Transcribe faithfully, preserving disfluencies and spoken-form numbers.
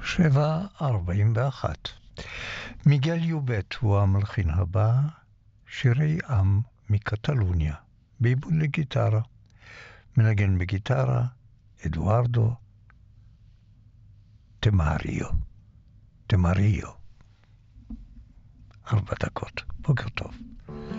שבע ארבעים ואחת. מיגל יובט הוא המלחין הבא, שירי עם מקטלוניה, בעיבוד לגיטרה. מנגן בגיטרה, אדוארדו תמריו. תמריו. ארבע דקות. בוקר טוב.